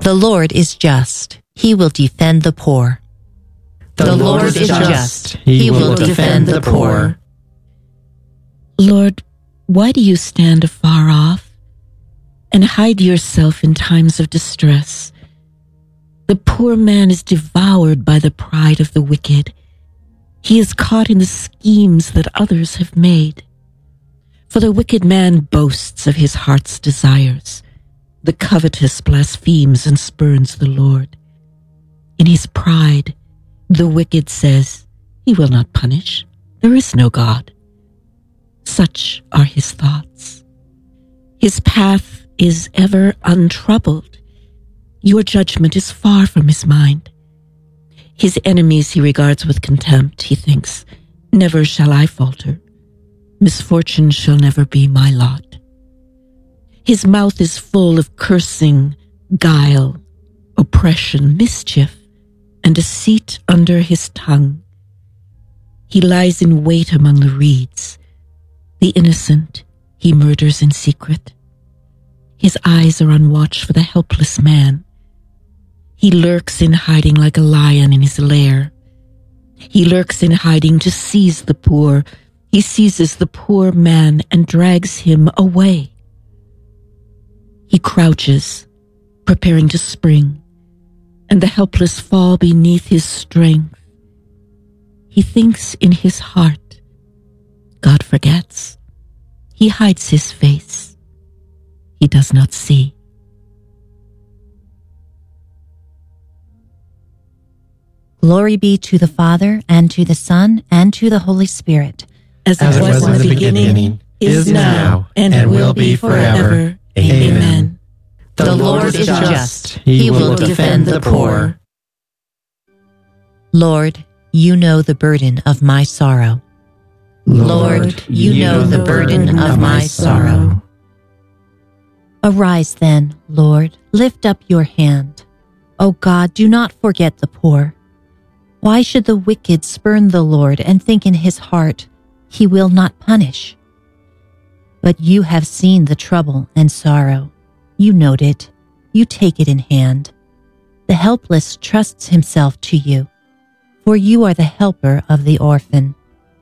The Lord is just. He will defend the poor. The Lord is just. He will defend the poor. Lord, why do you stand afar off and hide yourself in times of distress? The poor man is devoured by the pride of the wicked. He is caught in the schemes that others have made. For the wicked man boasts of his heart's desires. The covetous blasphemes and spurns the Lord. In his pride, the wicked says, "He will not punish. There is no God." Such are his thoughts. His path is ever untroubled. Your judgment is far from his mind. His enemies he regards with contempt. He thinks, "Never shall I falter. Misfortune shall never be my lot." His mouth is full of cursing, guile, oppression, mischief, and deceit under his tongue. He lies in wait among the reeds. The innocent he murders in secret. His eyes are on watch for the helpless man. He lurks in hiding like a lion in his lair. He lurks in hiding to seize the poor. He seizes the poor man and drags him away. He crouches, preparing to spring, and the helpless fall beneath his strength. He thinks in his heart, God forgets. He hides his face. He does not see. Glory be to the Father, and to the Son, and to the Holy Spirit. As it was in the beginning, is now, and will be forever. Amen. The Lord is just. He will defend the poor. Lord, you know the burden of my sorrow. Lord, you know the burden of my sorrow. Arise then, Lord, lift up your hand. O God, do not forget the poor. Why should the wicked spurn the Lord and think in his heart, he will not punish? But you have seen the trouble and sorrow. You note it. You take it in hand. The helpless trusts himself to you, for you are the helper of the orphan.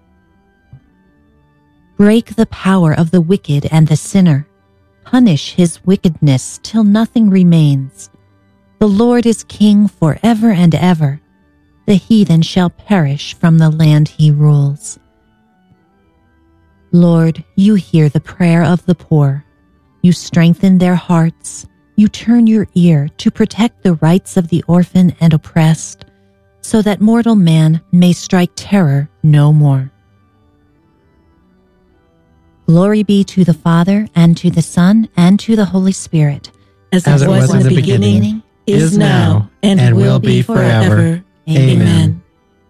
Break the power of the wicked and the sinner. Punish his wickedness till nothing remains. The Lord is king forever and ever. The heathen shall perish from the land he rules. Lord, you hear the prayer of the poor. You strengthen their hearts. You turn your ear to protect the rights of the orphan and oppressed, so that mortal man may strike terror no more. Glory be to the Father, and to the Son, and to the Holy Spirit. As it was in the beginning, is now, and will be forever. Amen.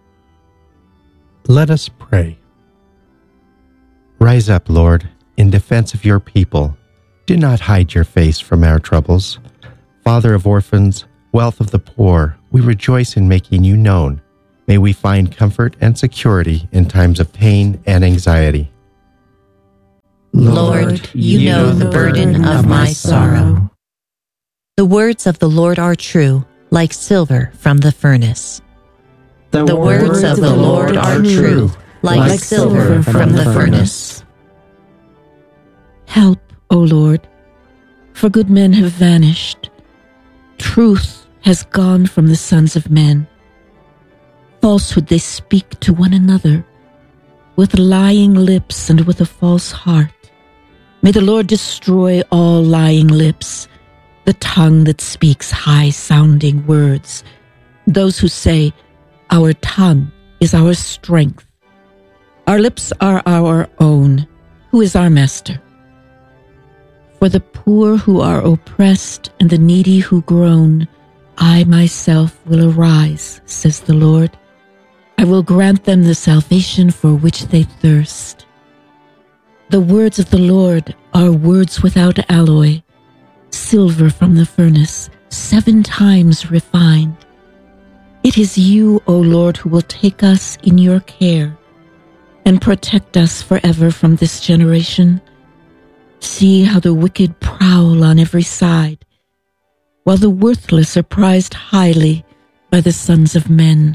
Let us pray. Rise up, Lord, in defense of your people. Do not hide your face from our troubles. Father of orphans, wealth of the poor, we rejoice in making you known. May we find comfort and security in times of pain and anxiety. Lord, you know the burden of my sorrow. The words of the Lord are true, like silver from the furnace. The words of the Lord are true, like silver from the furnace. Help, O Lord, for good men have vanished. Truth has gone from the sons of men. Falsehood they speak to one another, with lying lips and with a false heart. May the Lord destroy all lying lips, the tongue that speaks high-sounding words, those who say, "Our tongue is our strength. Our lips are our own. Who is our master?" For the poor who are oppressed and the needy who groan, I myself will arise, says the Lord. I will grant them the salvation for which they thirst. The words of the Lord are words without alloy, silver from the furnace, 7 times refined. It is you, O Lord, who will take us in your care and protect us forever from this generation. See how the wicked prowl on every side. while the worthless are prized highly by the sons of men.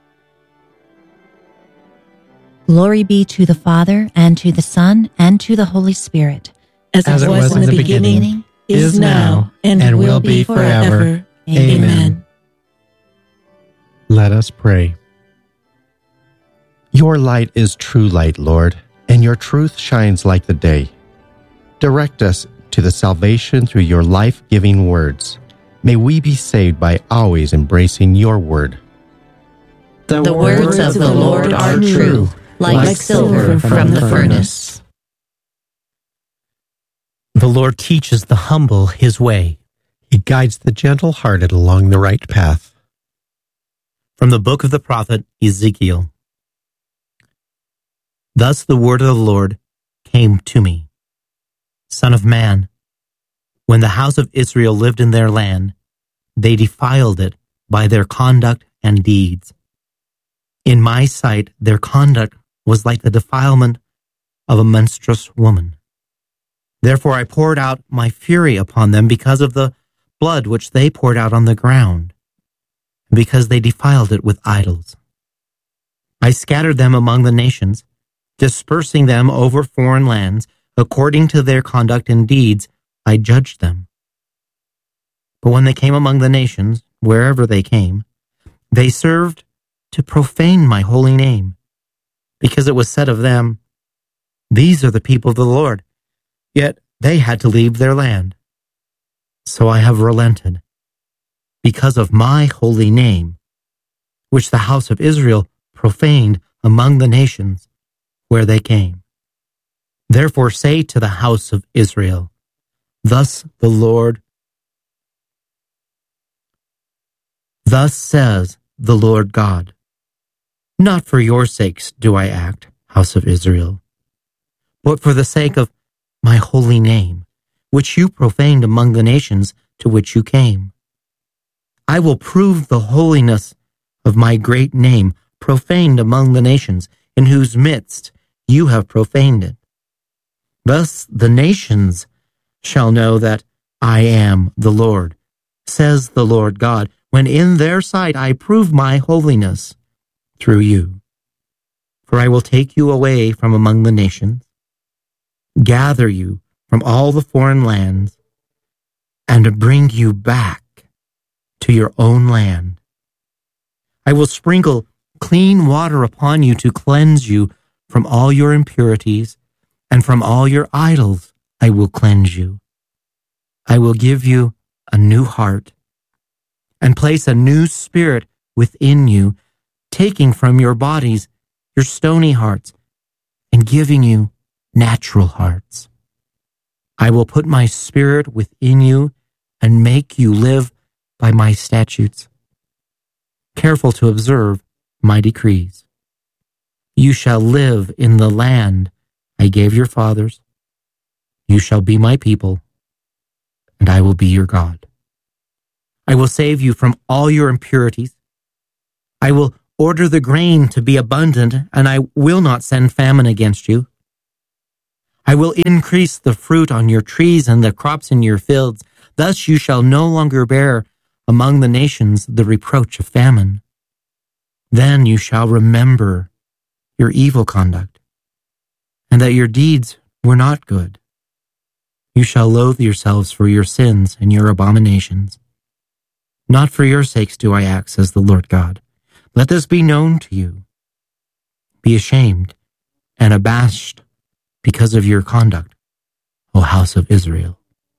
Glory be to the Father, and to the Son, and to the Holy Spirit. As it was in the beginning, is now, and will be forever. Amen. Let us pray. Your light is true light, Lord, and your truth shines like the day. Direct us to the salvation through your life-giving words. May we be saved by always embracing your word. The words of the Lord are true, like silver from the furnace. The Lord teaches the humble his way. He guides the gentle-hearted along the right path. From the book of the prophet Ezekiel. Thus the word of the Lord came to me. Son of man, when the house of Israel lived in their land, they defiled it by their conduct and deeds. In my sight, their conduct was like the defilement of a menstruous woman. Therefore I poured out my fury upon them because of the blood which they poured out on the ground, and because they defiled it with idols. I scattered them among the nations, dispersing them over foreign lands. According to their conduct and deeds, I judged them. But when they came among the nations, wherever they came, they served to profane my holy name, because it was said of them, "These are the people of the Lord," yet they had to leave their land. So I have relented, because of my holy name, which the house of Israel profaned among the nations where they came. Therefore say to the house of Israel, Thus says the Lord God, not for your sakes do I act, house of Israel, but for the sake of my holy name, which you profaned among the nations to which you came. I will prove the holiness of my great name, profaned among the nations, in whose midst you have profaned it. Thus the nations shall know that I am the Lord, says the Lord God, when in their sight I prove my holiness through you. For I will take you away from among the nations, gather you from all the foreign lands, and bring you back to your own land. I will sprinkle clean water upon you to cleanse you from all your impurities, and from all your idols I will cleanse you. I will give you a new heart, and place a new spirit within you, taking from your bodies your stony hearts, and giving you natural hearts. I will put my spirit within you, and make you live by my statutes, careful to observe my decrees. You shall live in the land I gave your fathers. You shall be my people, and I will be your God. I will save you from all your impurities. I will order the grain to be abundant, and I will not send famine against you. I will increase the fruit on your trees and the crops in your fields. Thus you shall no longer bear among the nations the reproach of famine. Then you shall remember your evil conduct, and that your deeds were not good. You shall loathe yourselves for your sins and your abominations. Not for your sakes do I act, says the Lord God. Let this be known to you. Be ashamed and abashed because of your conduct, O house of Israel.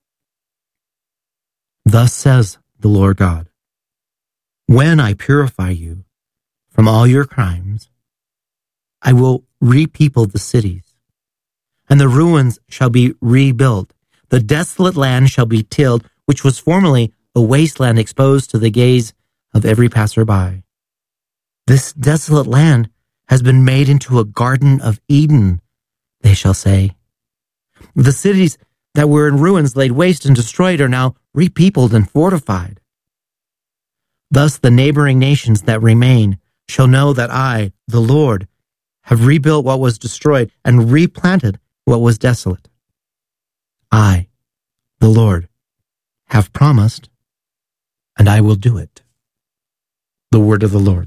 Thus says the Lord God, when I purify you from all your crimes, I will repeople the cities, and the ruins shall be rebuilt. The desolate land shall be tilled, which was formerly a wasteland exposed to the gaze of every passerby. This desolate land has been made into a garden of Eden, they shall say. The cities that were in ruins laid waste and destroyed are now repeopled and fortified. Thus the neighboring nations that remain shall know that I, the Lord, have rebuilt what was destroyed and replanted what was desolate. I, the Lord, have promised, and I will do it. The word of the Lord.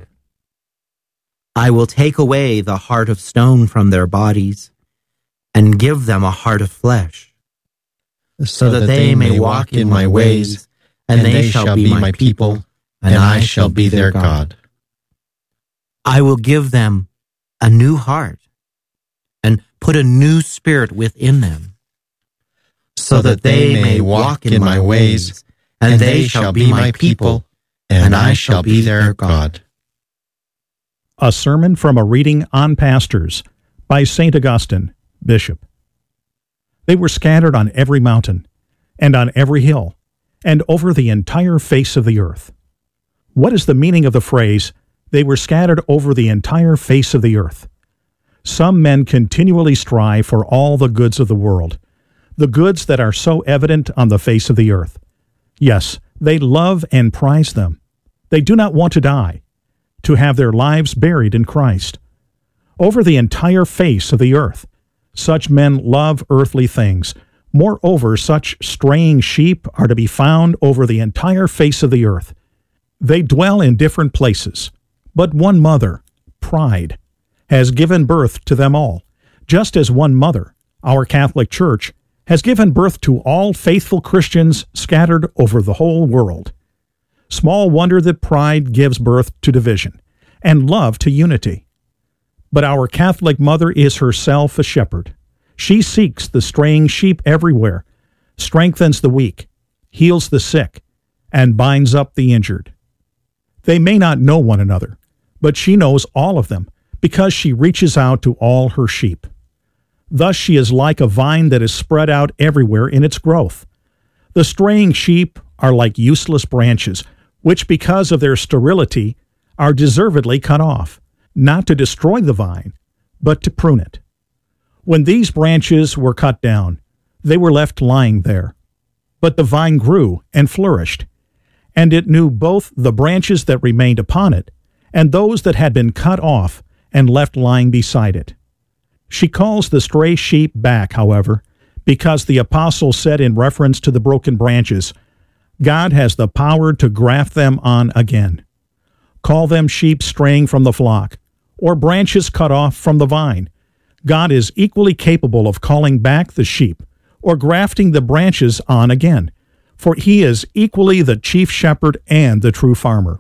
I will take away the heart of stone from their bodies and give them a heart of flesh, so that they may walk in my ways, and they shall be my people, and I shall be their God. I will give them a new heart and put a new spirit within them, so that they may walk in my ways, and they shall be my people, and I shall be their God. A sermon from a reading on pastors by St. Augustine, Bishop. They were scattered on every mountain, and on every hill, and over the entire face of the earth. What is the meaning of the phrase, they were scattered over the entire face of the earth? Some men continually strive for all the goods of the world, the goods that are so evident on the face of the earth. Yes, they love and prize them. They do not want to die, to have their lives buried in Christ. Over the entire face of the earth, such men love earthly things. Moreover, such straying sheep are to be found over the entire face of the earth. They dwell in different places, but one mother, pride, has given birth to them all, just as one mother, our Catholic Church, has given birth to all faithful Christians scattered over the whole world. Small wonder that pride gives birth to division, and love to unity. But our Catholic Mother is herself a shepherd. She seeks the straying sheep everywhere, strengthens the weak, heals the sick, and binds up the injured. They may not know one another, but she knows all of them, because she reaches out to all her sheep. Thus she is like a vine that is spread out everywhere in its growth. The straying sheep are like useless branches, which because of their sterility are deservedly cut off, not to destroy the vine, but to prune it. When these branches were cut down, they were left lying there. But the vine grew and flourished, and it knew both the branches that remained upon it and those that had been cut off and left lying beside it. She calls the stray sheep back, however, because the apostle said in reference to the broken branches, God has the power to graft them on again. Call them sheep straying from the flock, or branches cut off from the vine. God is equally capable of calling back the sheep, or grafting the branches on again, for he is equally the chief shepherd and the true farmer.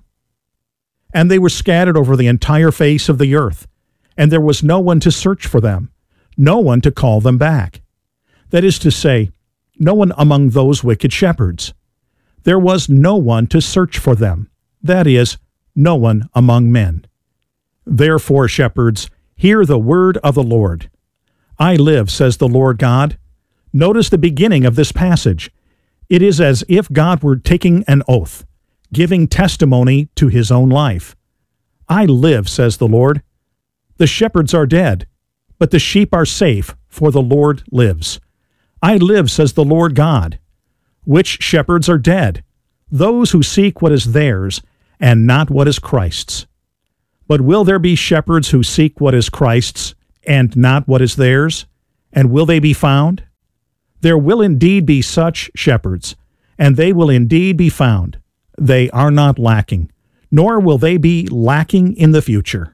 And they were scattered over the entire face of the earth, and there was no one to search for them, no one to call them back. That is to say, no one among those wicked shepherds. There was no one to search for them, that is, no one among men. Therefore, shepherds, hear the word of the Lord. I live, says the Lord God. Notice the beginning of this passage. It is as if God were taking an oath, giving testimony to his own life. I live, says the Lord. The shepherds are dead, but the sheep are safe, for the Lord lives. I live, says the Lord God. Which shepherds are dead? Those who seek what is theirs, and not what is Christ's. But will there be shepherds who seek what is Christ's, and not what is theirs? And will they be found? There will indeed be such shepherds, and they will indeed be found. They are not lacking, nor will they be lacking in the future.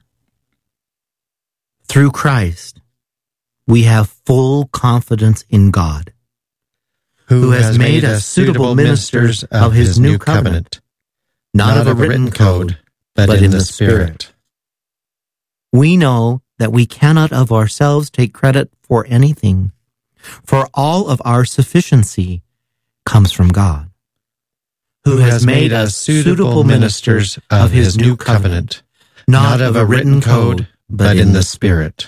Through Christ, we have full confidence in God, who has made us suitable ministers of his new covenant, not of a written code, but in the Spirit. We know that we cannot of ourselves take credit for anything, for all of our sufficiency comes from God, who has made us suitable ministers of his new covenant, not of a written code, but in the Spirit.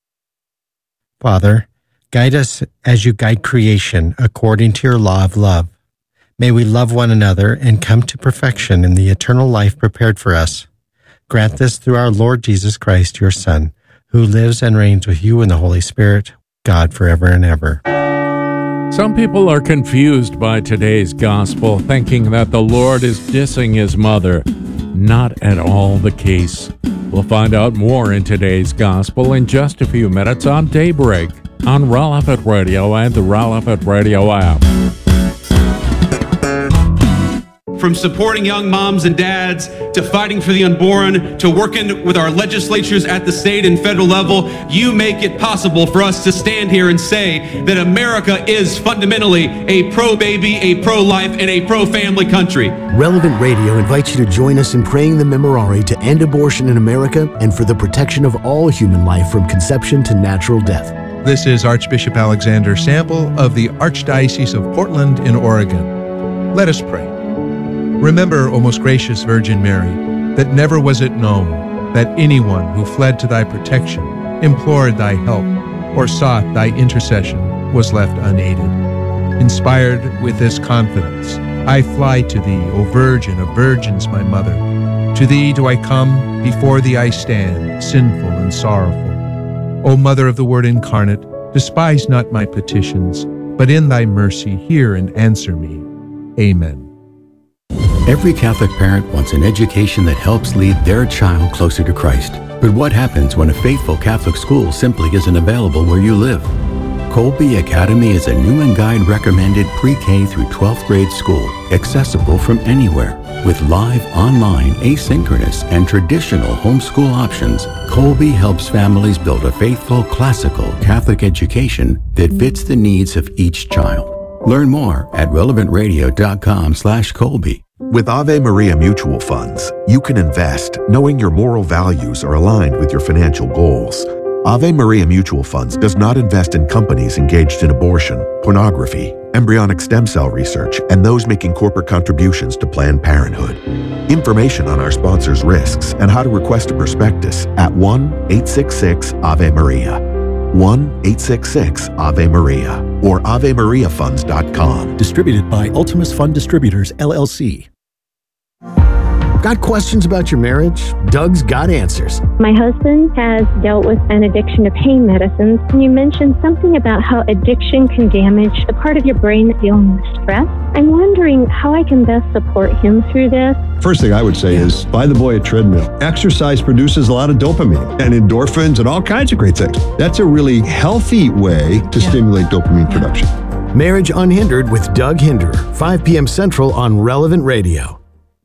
Father, guide us as you guide creation according to your law of love. May we love one another and come to perfection in the eternal life prepared for us. Grant this through our Lord Jesus Christ, your Son, who lives and reigns with you in the Holy Spirit, God forever and ever. Some people are confused by today's gospel, thinking that the Lord is dissing his mother. Not at all the case. We'll find out more in today's gospel in just a few minutes on Daybreak on Relevant Radio and the Relevant Radio app. from supporting young moms and dads to fighting for the unborn to working with our legislatures at the state and federal level, you make it possible for us to stand here and say that America is fundamentally a pro-baby, a pro-life, and a pro-family country. Relevant Radio invites you to join us in praying the Memorare to end abortion in America and for the protection of all human life from conception to natural death. This is Archbishop Alexander Sample of the Archdiocese of Portland in Oregon. Let us pray. Remember, O most gracious Virgin Mary, that never was it known that anyone who fled to thy protection, implored thy help, or sought thy intercession was left unaided. Inspired with this confidence, I fly to thee, O Virgin of Virgins, my mother. To thee do I come, before thee I stand, sinful and sorrowful. O Mother of the Word incarnate, despise not my petitions, but in thy mercy hear and answer me. Amen. Every Catholic parent wants an education that helps lead their child closer to Christ. But what happens when a faithful Catholic school simply isn't available where you live? Colby Academy is a new and guide recommended pre-K through 12th grade school, accessible from anywhere. With live, online, asynchronous, and traditional homeschool options, Colby helps families build a faithful, classical Catholic education that fits the needs of each child. Learn more at relevantradio.com/Colby. With Ave Maria Mutual Funds, you can invest knowing your moral values are aligned with your financial goals. Ave Maria Mutual Funds does not invest in companies engaged in abortion, pornography, embryonic stem cell research, and those making corporate contributions to Planned Parenthood. Information on our sponsors' risks and how to request a prospectus at 1-866-AVE-MARIA, 1-866-AVE-MARIA, or AveMariaFunds.com. Distributed by Ultimus Fund Distributors, LLC. Got questions about your marriage? Doug's got answers. My husband has dealt with an addiction to pain medicines. You mentioned something about how addiction can damage the part of your brain that's dealing with stress. I'm wondering how I can best support him through this. First thing I would say is buy the boy a treadmill. Exercise produces a lot of dopamine and endorphins and all kinds of great things. That's a really healthy way to stimulate dopamine production. Marriage Unhindered with Doug Hinderer, 5 p.m. Central on Relevant Radio.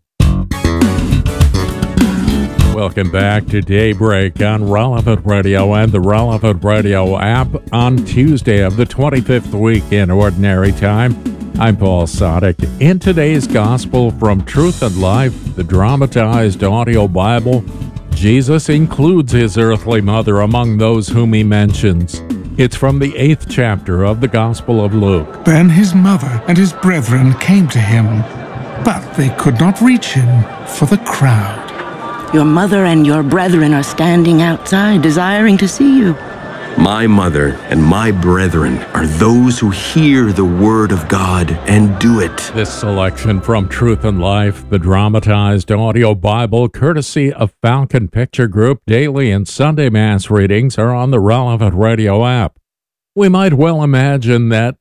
Welcome back to Daybreak on Relevant Radio and the Relevant Radio app on Tuesday of the 25th week in Ordinary Time. I'm Paul Sadek. In today's Gospel from Truth and Life, the dramatized audio Bible, Jesus includes his earthly mother among those whom he mentions. It's from the 8th chapter of the Gospel of Luke. Then his mother and his brethren came to him, but they could not reach him for the crowd. Your mother and your brethren are standing outside, desiring to see you. My mother and my brethren are those who hear the word of God and do it. This selection from Truth and Life, the dramatized audio Bible, courtesy of Falcon Picture Group, daily and Sunday Mass readings are on the Relevant Radio app. We might well imagine that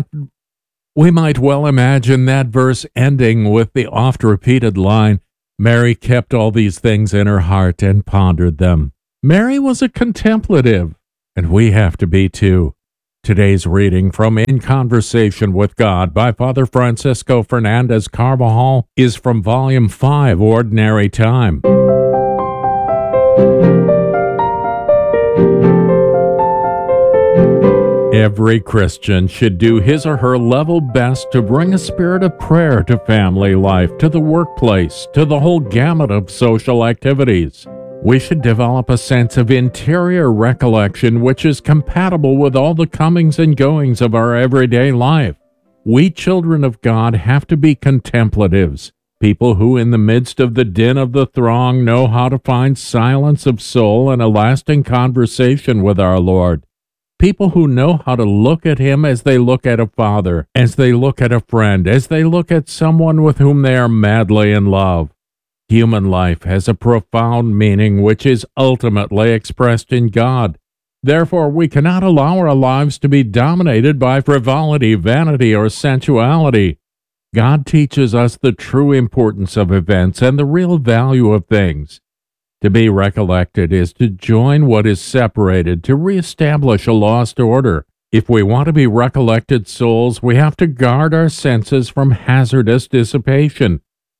verse ending with the oft-repeated line, Mary kept all these things in her heart and pondered them. Mary was a contemplative, and we have to be too. Today's reading from In Conversation with God by Father Francisco Fernandez Carvajal is from Volume 5, Ordinary Time. Every Christian should do his or her level best to bring a spirit of prayer to family life, to the workplace, to the whole gamut of social activities. We should develop a sense of interior recollection which is compatible with all the comings and goings of our everyday life. We children of God have to be contemplatives, people who in the midst of the din of the throng know how to find silence of soul and a lasting conversation with our Lord. People who know how to look at him as they look at a father, as they look at a friend, as they look at someone with whom they are madly in love. Human life has a profound meaning which is ultimately expressed in God. Therefore, we cannot allow our lives to be dominated by frivolity, vanity, or sensuality. God teaches us the true importance of events and the real value of things. To be recollected is to join what is separated, to reestablish a lost order. If we want to be recollected souls, we have to guard our senses from hazardous dissipation.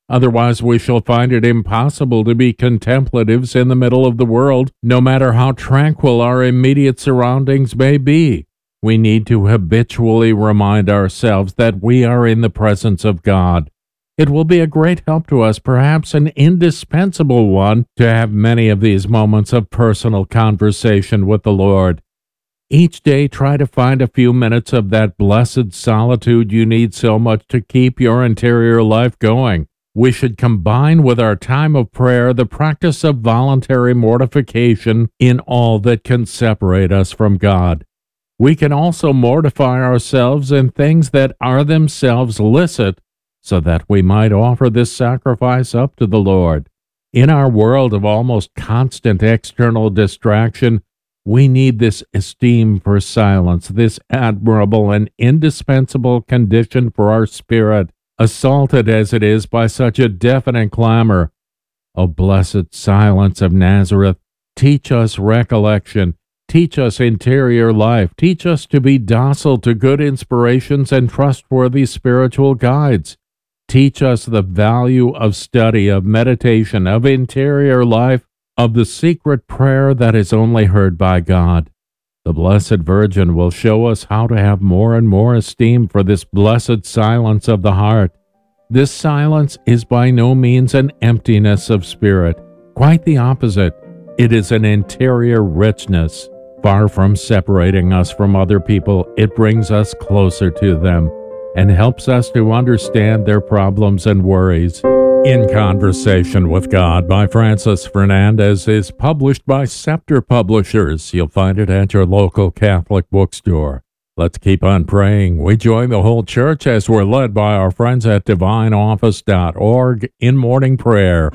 Otherwise, we shall find it impossible to be contemplatives in the middle of the world, no matter how tranquil our immediate surroundings may be. We need to habitually remind ourselves that we are in the presence of God. It will be a great help to us, perhaps an indispensable one, to have many of these moments of personal conversation with the Lord. Each day, try to find a few minutes of that blessed solitude you need so much to keep your interior life going. We should combine with our time of prayer the practice of voluntary mortification in all that can separate us from God. We can also mortify ourselves in things that are themselves licit, so that we might offer this sacrifice up to the Lord. In our world of almost constant external distraction, we need this esteem for silence, this admirable and indispensable condition for our spirit, assaulted as it is by such a deafening clamor. O blessed silence of Nazareth, teach us recollection, teach us interior life, teach us to be docile to good inspirations and trustworthy spiritual guides. Teach us the value of study, of meditation, of interior life, of the secret prayer that is only heard by God. The Blessed Virgin will show us how to have more and more esteem for this blessed silence of the heart. This silence is by no means an emptiness of spirit. Quite the opposite. It is an interior richness. Far from separating us from other people, it brings us closer to them and helps us to understand their problems and worries. In Conversation with God by Francis Fernandez is published by Scepter Publishers. You'll find it at your local Catholic bookstore. Let's keep on praying. We join the whole church as we're led by our friends at divineoffice.org in morning prayer.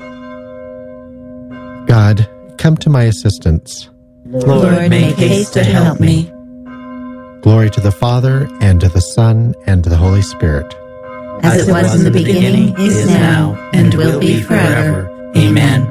God, come to my assistance. Lord, make haste to help me. Glory to the Father, and to the Son, and to the Holy Spirit. As it was in the beginning, is now, and will be forever. Amen.